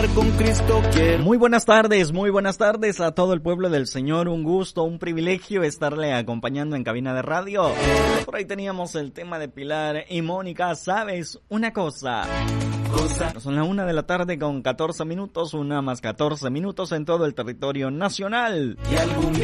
caminar con Cristo quiero. Muy buenas tardes a todo el pueblo del Señor. Un gusto, un privilegio estarle acompañando en cabina de radio. Por ahí teníamos el tema de Pilar y Mónica. ¿Sabes una cosa? Son las 1 de la tarde con 14 minutos, 1 más 14 minutos en todo el territorio nacional. Y algún